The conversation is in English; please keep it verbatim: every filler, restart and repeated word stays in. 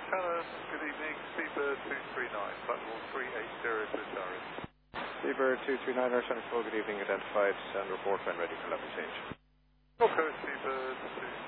Callum, good evening. Seabird two three nine, platform three eight zero to Taris. Seabird two three nine, Air Traffic, good evening, identified and report when ready for level change. Okay, Seabird two